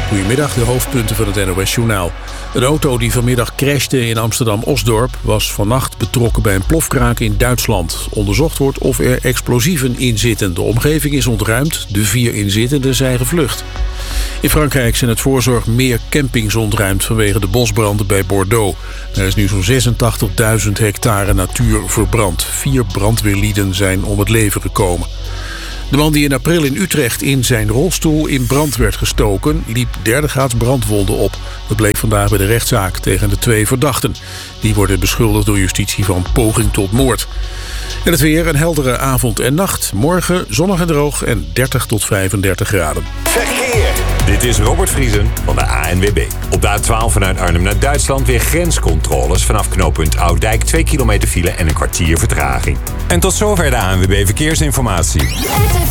Goedemiddag, de hoofdpunten van het NOS-journaal. Een auto die vanmiddag crashte in Amsterdam-Osdorp was vannacht betrokken bij een plofkraak in Duitsland. Onderzocht wordt of er explosieven in zitten. De omgeving is ontruimd, de 4 inzittenden zijn gevlucht. In Frankrijk zijn het voorzorg meer campings ontruimd vanwege de bosbranden bij Bordeaux. Er is nu zo'n 86.000 hectare natuur verbrand. 4 brandweerlieden zijn om het leven gekomen. De man die in april in Utrecht in zijn rolstoel in brand werd gestoken, liep derdegraads brandwonden op. Dat bleek vandaag bij de rechtszaak tegen de 2 verdachten. Die worden beschuldigd door justitie van poging tot moord. En het weer, een heldere avond en nacht. Morgen zonnig en droog en 30 tot 35 graden. Verkeer. Dit is Robert Vriesen van de ANWB. Op de A12 vanuit Arnhem naar Duitsland weer grenscontroles. Vanaf knooppunt Oud-Dijk 2 kilometer file en een kwartier vertraging. En tot zover de ANWB Verkeersinformatie.